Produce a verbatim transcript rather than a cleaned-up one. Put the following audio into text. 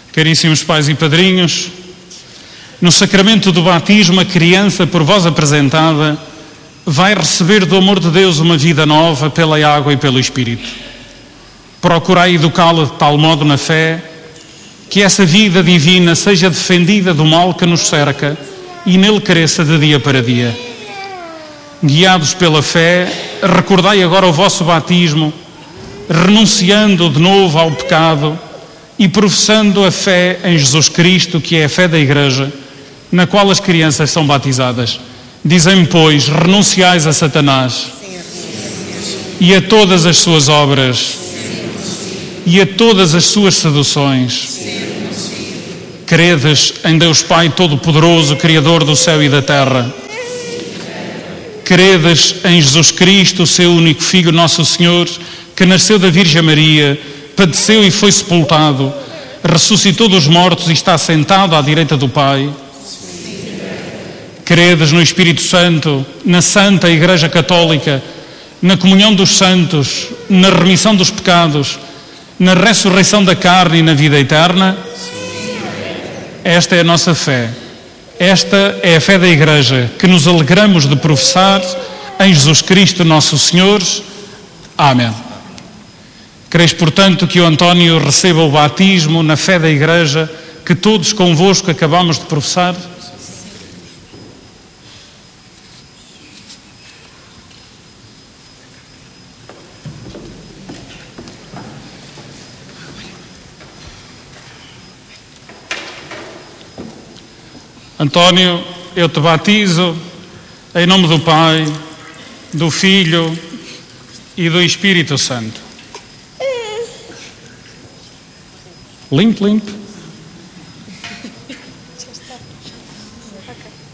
Caríssimos pais e padrinhos, no sacramento do batismo, a criança por vós apresentada vai receber do amor de Deus uma vida nova pela água e pelo Espírito. Procurai educá-la de tal modo na fé que essa vida divina seja defendida do mal que nos cerca e nele cresça de dia para dia. Guiados pela fé, recordai agora o vosso batismo, renunciando de novo ao pecado e professando a fé em Jesus Cristo, que é a fé da Igreja, na qual as crianças são batizadas. Dizem-me, pois, renunciais a Satanás e a todas as suas obras e a todas as suas seduções. Credes em Deus Pai Todo-Poderoso, Criador do céu e da terra. Credes em Jesus Cristo, seu único Filho, nosso Senhor, que nasceu da Virgem Maria, padeceu e foi sepultado, ressuscitou dos mortos e está sentado à direita do Pai. Credes no Espírito Santo, na Santa Igreja Católica, na comunhão dos santos, na remissão dos pecados, na ressurreição da carne e na vida eterna? Esta é a nossa fé. Esta é a fé da Igreja, que nos alegramos de professar em Jesus Cristo, nosso Senhor. Amém. Creis, portanto, que o António receba o batismo na fé da Igreja que todos convosco acabamos de professar? António, eu te batizo em nome do Pai, do Filho e do Espírito Santo. Limpo, limpo.